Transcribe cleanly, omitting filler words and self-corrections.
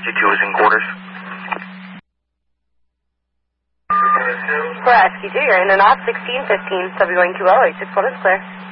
SQ2 is in quarters. For SQ2, you're in and off 1615, W1QL, 861 is clear.